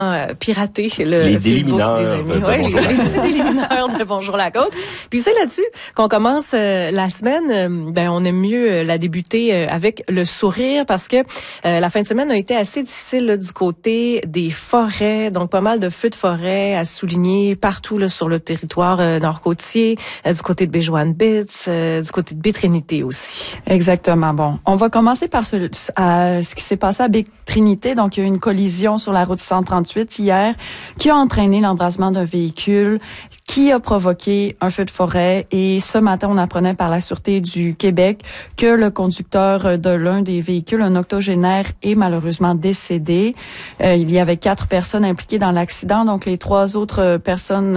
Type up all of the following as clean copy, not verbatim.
pirater le Facebook des amis. Les petits délimineurs de Bonjour la Côte. Puis c'est là-dessus qu'on commence la semaine. On aime mieux la débuter avec le sourire parce que la fin de semaine a été assez difficile là, du côté des forêts. Donc pas mal de feux de forêt à souligner partout là, sur le territoire nord-côtier, du côté de Baie-Joanne-Bitz, du côté de Baie-Trinité aussi. Exactement. Bon, on va commencer par ce qui s'est passé à Baie-Trinité. Donc il y a eu une collision sur la route 138 hier, qui a entraîné l'embrasement d'un véhicule, qui a provoqué un feu de forêt. Et ce matin, on apprenait par la Sûreté du Québec que le conducteur de l'un des véhicules, un octogénaire, est malheureusement décédé. Il y avait 4 personnes impliquées dans l'accident, donc les 3 autres personnes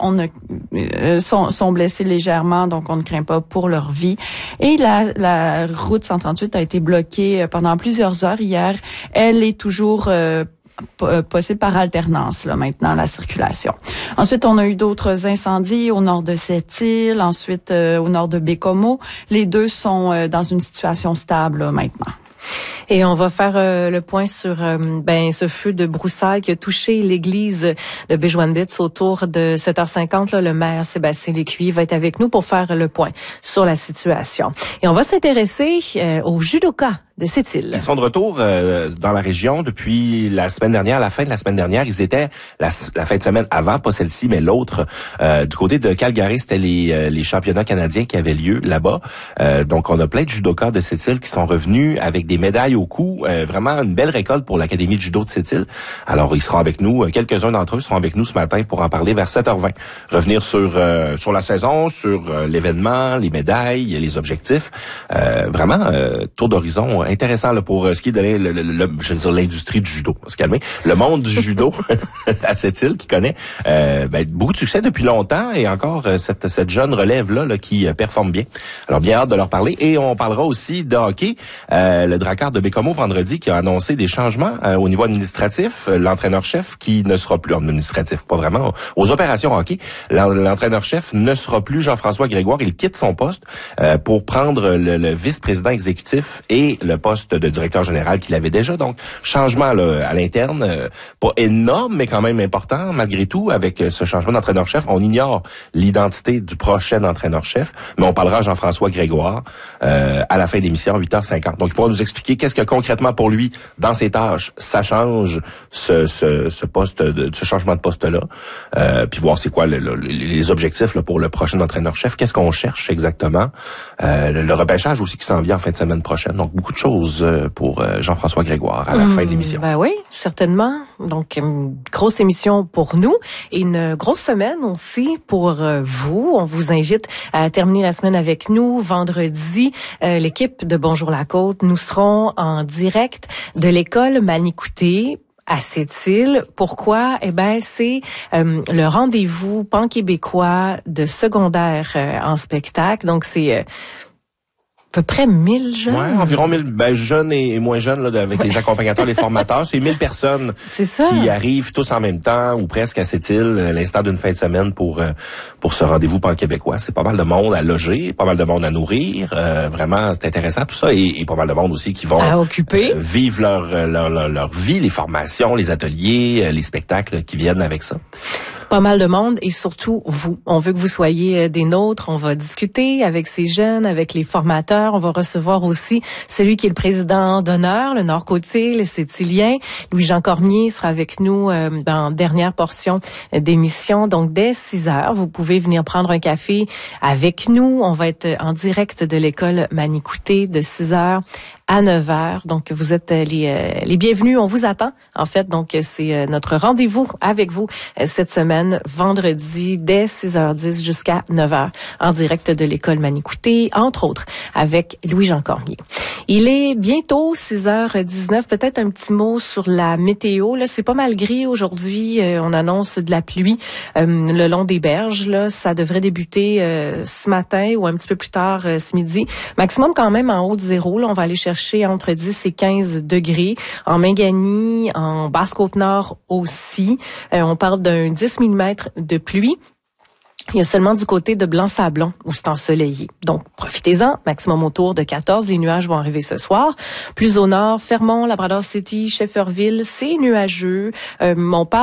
sont blessées légèrement, donc on ne craint pas pour leur vie. Et la route 138 a été bloquée pendant plusieurs heures hier. Elle est toujours possible par alternance, là, maintenant, la circulation. Ensuite, on a eu d'autres incendies au nord de Sept-Îles, ensuite au nord de Baie-Comeau. Les deux sont dans une situation stable, là, maintenant. Et on va faire le point sur ce feu de broussailles qui a touché l'église de Baie-Joanne-Bitz autour de 7h50. Là, le maire Sébastien Lécuyer va être avec nous pour faire le point sur la situation. Et on va s'intéresser aux judokas de Sept-Îles. Ils sont de retour dans la région depuis la semaine dernière, la fin de la semaine dernière. Ils étaient la fin de semaine avant, pas celle-ci, mais l'autre. Du côté de Calgary, c'était les championnats canadiens qui avaient lieu là-bas. Donc, on a plein de judokas de Sept-Îles qui sont revenus avec des médailles au cou. Vraiment une belle récolte pour l'Académie de judo de Sept-Îles. Alors, ils seront avec nous. Quelques-uns d'entre eux seront avec nous ce matin pour en parler vers 7h20. Revenir sur la saison, sur l'événement, les médailles, les objectifs. Vraiment, tour d'horizon intéressant là, pour ce qui est de l'industrie du judo. On va se calmer. Le monde du judo à Sept-Îles qui connaît beaucoup de succès depuis longtemps et encore cette jeune relève là qui performe bien. Alors bien hâte de leur parler et on parlera aussi de hockey. Le Drakkar de Baie-Comeau vendredi qui a annoncé des changements au niveau administratif. L'entraîneur-chef qui ne sera plus administratif, pas vraiment aux opérations hockey. L'entraîneur-chef ne sera plus Jean-François Grégoire. Il quitte son poste pour prendre le vice-président exécutif et le poste de directeur général qu'il avait déjà. Donc, changement là, à l'interne, pas énorme, mais quand même important. Malgré tout, avec ce changement d'entraîneur-chef, on ignore l'identité du prochain entraîneur-chef, mais on parlera à Jean-François Grégoire à la fin de l'émission, 8h50. Donc, il pourra nous expliquer qu'est-ce que concrètement pour lui, dans ses tâches, ça change ce poste, ce changement de poste-là, puis voir c'est quoi les objectifs là, pour le prochain entraîneur-chef. Qu'est-ce qu'on cherche exactement? Le repêchage aussi qui s'en vient en fin de semaine prochaine. Donc, beaucoup de choses pour Jean-François Grégoire à la fin de l'émission. Ben oui, certainement. Donc, une grosse émission pour nous et une grosse semaine aussi pour vous. On vous invite à terminer la semaine avec nous. Vendredi, l'équipe de Bonjour la Côte, nous serons en direct de l'école Manicouté à Sept-Îles. Pourquoi? C'est le rendez-vous pan-québécois de secondaire en spectacle. Donc, c'est à peu près 1000 jeunes. Ouais, environ 1000 jeunes et moins jeunes là, avec les accompagnateurs, les formateurs. C'est 1000 personnes qui arrivent tous en même temps ou presque à Sept-Îles, à l'instant d'une fin de semaine pour ce rendez-vous pan-québécois. C'est pas mal de monde à loger, pas mal de monde à nourrir. Vraiment, c'est intéressant tout ça et pas mal de monde aussi qui vont vivre leur vie, les formations, les ateliers, les spectacles qui viennent avec ça. Pas mal de monde et surtout vous. On veut que vous soyez des nôtres. On va discuter avec ces jeunes, avec les formateurs. On va recevoir aussi celui qui est le président d'honneur, le Nord-Côtier, le Sept-Îlien. Louis-Jean Cormier sera avec nous dans dernière portion d'émission. Donc, dès 6h, vous pouvez venir prendre un café avec nous. On va être en direct de l'école Manicouté de 6h à 9h. Donc, vous êtes les bienvenus. On vous attend, en fait. Donc, c'est notre rendez-vous avec vous cette semaine, vendredi, dès 6h10 jusqu'à 9h, en direct de l'école Manicouté, entre autres, avec Louis-Jean Cormier. Il est bientôt 6h19. Peut-être un petit mot sur la météo. Là, c'est pas mal gris aujourd'hui. On annonce de la pluie le long des berges. Là, ça devrait débuter ce matin ou un petit peu plus tard ce midi. Maximum quand même en haut de zéro. Là, on va aller chercher entre 10 et 15 degrés. En Mingani, en Basse-Côte-Nord aussi. On parle d'un 10 mm de pluie. Il y a seulement du côté de Blanc-Sablon où c'est ensoleillé. Donc, profitez-en. Maximum autour de 14. Les nuages vont arriver ce soir. Plus au nord, Fermont, Labrador City, Shefferville, c'est nuageux. On parle